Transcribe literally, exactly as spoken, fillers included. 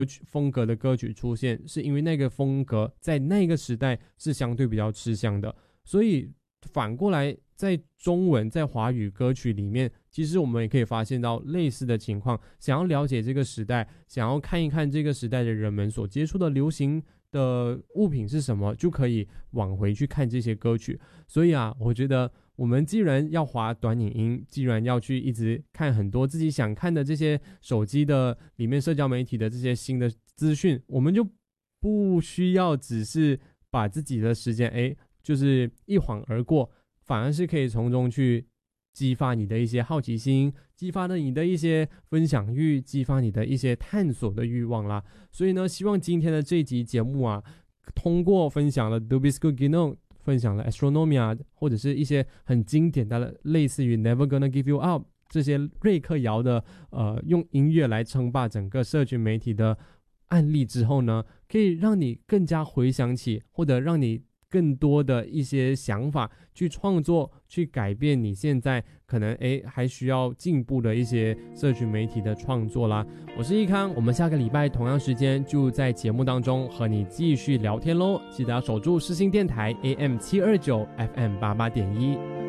风格的歌曲出现，是因为那个风格在那个时代是相对比较吃香的。所以反过来在中文在华语歌曲里面，其实我们也可以发现到类似的情况，想要了解这个时代，想要看一看这个时代的人们所接触的流行的物品是什么，就可以往回去看这些歌曲。所以啊，我觉得我们既然要滑短影音，既然要去一直看很多自己想看的这些手机的里面社交媒体的这些新的资讯，我们就不需要只是把自己的时间诶就是一晃而过，反而是可以从中去激发你的一些好奇心，激发了你的一些分享欲，激发你的一些探索的欲望啦。所以呢，希望今天的这一集节目啊，通过分享了 Dubisco Gino， 分享了 Astronomia， 或者是一些很经典的类似于 Never Gonna Give You Up 这些瑞克摇的呃用音乐来称霸整个社群媒体的案例之后呢，可以让你更加回想起，或者让你更多的一些想法去创作，去改变你现在可能诶还需要进步的一些社群媒体的创作啦。我是易康，我们下个礼拜同样时间就在节目当中和你继续聊天咯，记得要守住世新电台 A M 七二九 F M 八八点一。